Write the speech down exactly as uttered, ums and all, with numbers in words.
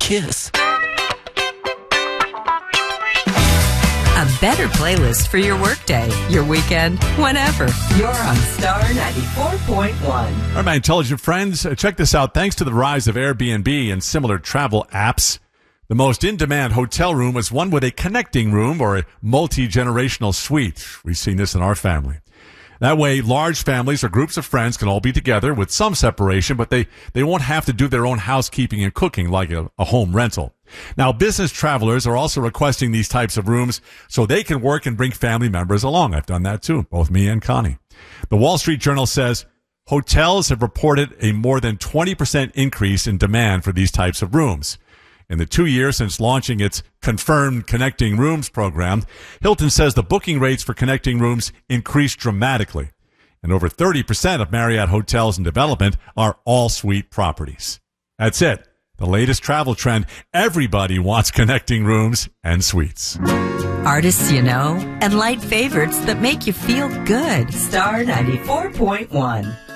kiss. A better playlist for your workday, your weekend, whenever. You're on Star ninety-four point one. All right, my intelligent friends, uh, check this out. Thanks to the rise of Airbnb and similar travel apps, the most in-demand hotel room is one with a connecting room or a multi-generational suite. We've seen this in our family. That way, large families or groups of friends can all be together with some separation, but they, they won't have to do their own housekeeping and cooking like a, a home rental. Now, business travelers are also requesting these types of rooms so they can work and bring family members along. I've done that too, both me and Connie. The Wall Street Journal says hotels have reported a more than twenty percent increase in demand for these types of rooms. In the two years since launching its Confirmed Connecting Rooms program, Hilton says the booking rates for connecting rooms increased dramatically. And over thirty percent of Marriott hotels in development are all-suite properties. That's it. The latest travel trend. Everybody wants connecting rooms and suites. Artists you know and light favorites that make you feel good. Star ninety-four point one.